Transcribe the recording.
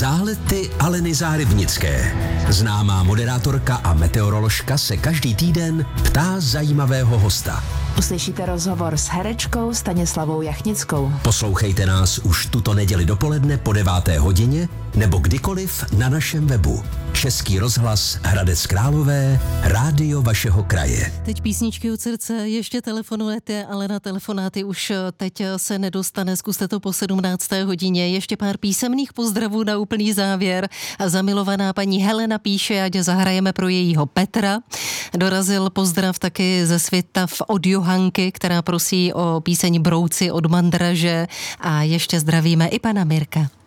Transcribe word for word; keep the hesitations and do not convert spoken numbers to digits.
Zálety Aleny Zárybnické. Známá moderátorka a meteoroložka se každý týden ptá zajímavého hosta. Uslyšíte rozhovor s herečkou Stanislavou Jachnickou. Poslouchejte nás už tuto neděli dopoledne po deváté hodině nebo kdykoliv na našem webu. Český rozhlas Hradec Králové, rádio vašeho kraje. Teď písničky od srdce, ještě telefonujete, ale na telefonáty už teď se nedostane, zkuste to po sedmnácté hodině. Ještě pár písemných pozdravů na úplný závěr. A zamilovaná paní Helena píše, ať zahrajeme pro jejího Petra. Dorazil pozdrav taky ze světa od Johanky, která prosí o píseň Brouci od Mandraže a ještě zdravíme i pana Mirka.